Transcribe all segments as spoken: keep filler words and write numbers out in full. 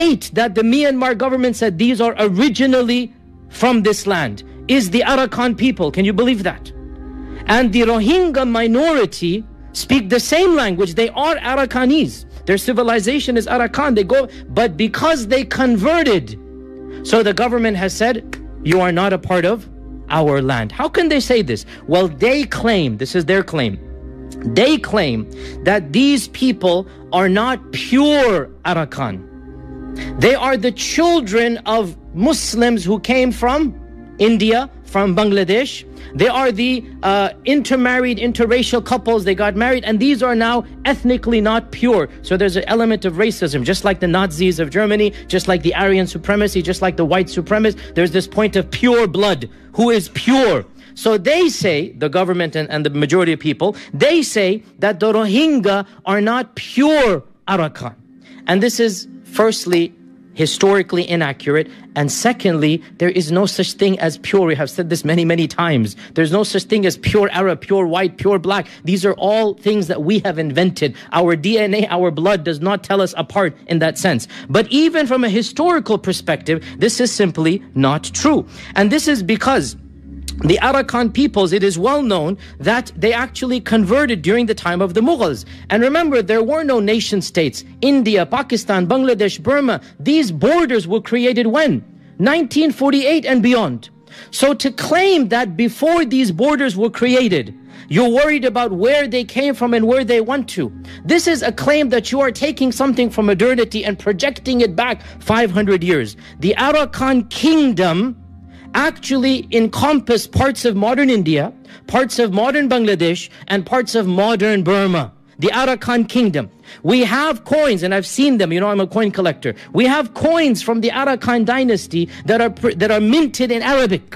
that the Myanmar government said these are originally from this land is the Arakan people. Can you believe that? And the Rohingya minority speak the same language. They are Arakanese. Their civilization is Arakan. They go, but because they converted, so the government has said, you are not a part of our land. How can they say this? Well, they claim, this is their claim, they claim that these people are not pure Arakan. They are the children of Muslims who came from India, from Bangladesh. They are the uh, intermarried, interracial couples. They got married, and these are now ethnically not pure. So there's an element of racism, just like the Nazis of Germany, just like the Aryan supremacy, just like the white supremacists. There's this point of pure blood. Who is pure? So they say, the government and, and the majority of people, they say that the Rohingya are not pure Arakan. And this is, firstly, historically inaccurate, and secondly, there is no such thing as pure. We have said this many, many times. There's no such thing as pure Arab, pure white, pure black. These are all things that we have invented. Our D N A, our blood does not tell us apart in that sense. But even from a historical perspective, this is simply not true. And this is because the Arakan peoples, it is well known that they actually converted during the time of the Mughals. And remember, there were no nation states. India, Pakistan, Bangladesh, Burma, these borders were created when? nineteen forty-eight and beyond. So to claim that before these borders were created, you're worried about where they came from and where they went to, this is a claim that you are taking something from modernity and projecting it back five hundred years. The Arakan kingdom actually encompass parts of modern India, parts of modern Bangladesh, and parts of modern Burma. The Arakan kingdom. We have coins, and I've seen them. You know, I'm a coin collector. We have coins from the Arakan dynasty that are that are minted in Arabic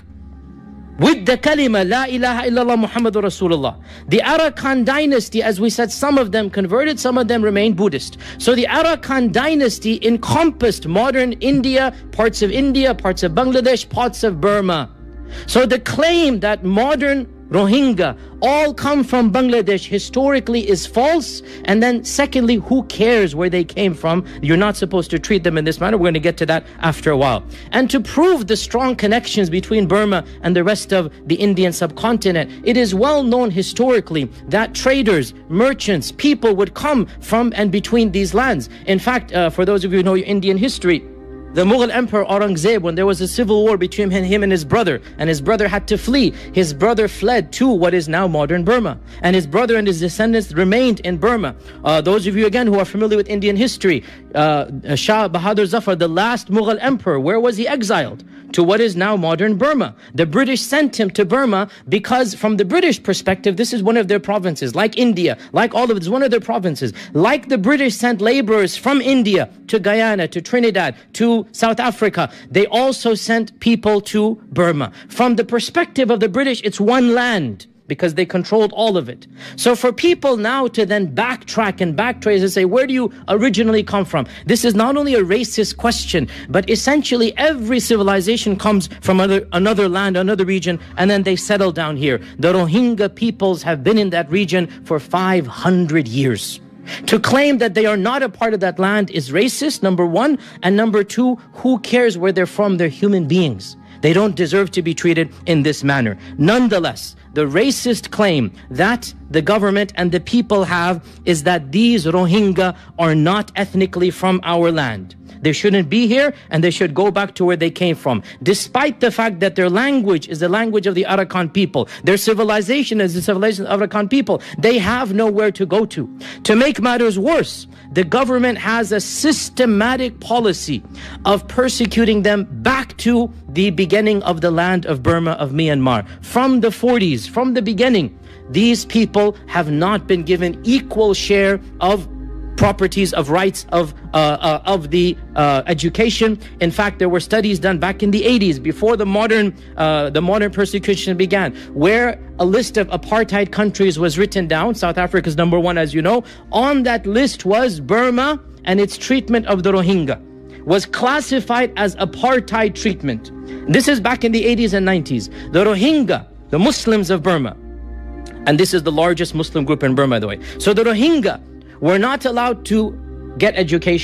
with the kalima La ilaha illallah Muhammadur Rasulullah. The Arakan dynasty, as we said, some of them converted, some of them remained Buddhist. So the Arakan dynasty encompassed modern India, parts of India, parts of Bangladesh, parts of Burma. So the claim that modern Rohingya all come from Bangladesh historically is false. And then secondly, who cares where they came from? You're not supposed to treat them in this manner. We're going to get to that after a while. And to prove the strong connections between Burma and the rest of the Indian subcontinent, it is well known historically that traders, merchants, people would come from and between these lands. In fact, uh, for those of you who know your Indian history, the Mughal Emperor Aurangzeb, when there was a civil war between him and his brother, and his brother had to flee, his brother fled to what is now modern Burma. And his brother and his descendants remained in Burma. Uh, those of you, again, who are familiar with Indian history, uh, Shah Bahadur Zafar, the last Mughal emperor, where was he exiled? To what is now modern Burma. The British sent him to Burma because from the British perspective, this is one of their provinces, like India, like all of it is one of their provinces. Like the British sent laborers from India to Guyana, to Trinidad, to South Africa, they also sent people to Burma. From the perspective of the British, it's one land, because they controlled all of it. So for people now to then backtrack and backtrace and say, where do you originally come from? This is not only a racist question, but essentially every civilization comes from another, another land, another region, and then they settle down here. The Rohingya peoples have been in that region for five hundred years. To claim that they are not a part of that land is racist, number one. And number two, who cares where they're from? They're human beings. They don't deserve to be treated in this manner. Nonetheless, the racist claim that the government and the people have is that these Rohingya are not ethnically from our land. They shouldn't be here, and they should go back to where they came from, despite the fact that their language is the language of the Arakan people. Their civilization is the civilization of Arakan people. They have nowhere to go to. To make matters worse, the government has a systematic policy of persecuting them back to the beginning of the land of Burma, of Myanmar. From the forties, from the beginning, these people have not been given equal share of properties, of rights, of uh, uh, of the uh, education. In fact, there were studies done back in the eighties, before the modern uh, the modern persecution began, where a list of apartheid countries was written down. South Africa is number one, as you know. On that list was Burma, and its treatment of the Rohingya was classified as apartheid treatment. This is back in the eighties and nineties. The Rohingya, the Muslims of Burma, and this is the largest Muslim group in Burma, by the way. So the Rohingya were not allowed to get education.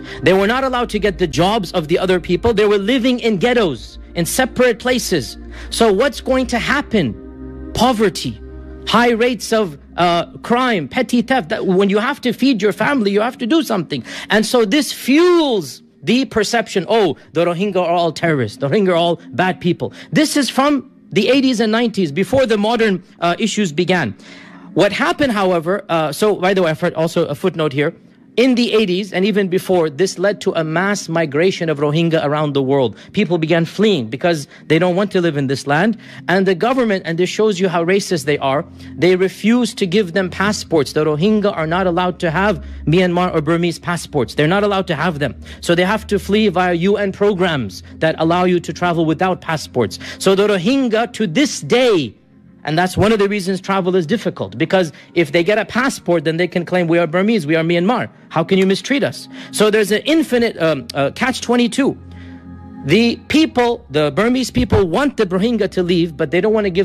They were not allowed to get the jobs of the other people. They were living in ghettos, in separate places. So what's going to happen? Poverty, high rates of uh, crime, petty theft. That when you have to feed your family, you have to do something. And so this fuels the perception, oh, the Rohingya are all terrorists. The Rohingya are all bad people. This is from the eighties and nineties, before the modern uh, issues began. What happened, however, uh, so by the way, I've also a footnote here. In the eighties and even before, this led to a mass migration of Rohingya around the world. People began fleeing because they don't want to live in this land. And the government, and this shows you how racist they are, they refuse to give them passports. The Rohingya are not allowed to have Myanmar or Burmese passports. They're not allowed to have them. So they have to flee via U N programs that allow you to travel without passports. So the Rohingya to this day, and that's one of the reasons travel is difficult, because if they get a passport, then they can claim we are Burmese, we are Myanmar. How can you mistreat us? So there's an infinite um, uh, catch twenty-two. The people, the Burmese people want the Rohingya to leave, but they don't want to give